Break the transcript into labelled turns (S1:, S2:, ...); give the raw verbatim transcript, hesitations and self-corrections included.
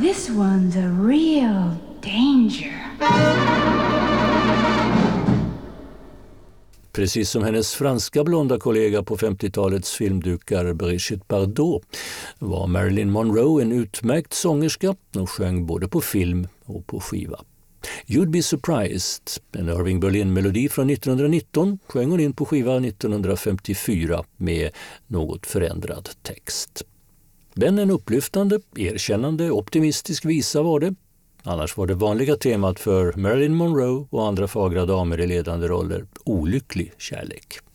S1: this one's a real danger.
S2: Precis som hennes franska blonda kollega på femtiotalets filmdukar Brigitte Bardot var Marilyn Monroe en utmärkt sångerska och sjöng både på film och på skiva. You'd Be Surprised, en Irving Berlin-melodi från nittonhundranitton, sjöng hon in på skiva nittonhundrafemtiofyra med något förändrad text. Men en upplyftande, erkännande, optimistisk visa var det. Annars var det vanliga temat för Marilyn Monroe och andra fagra damer i ledande roller olycklig kärlek.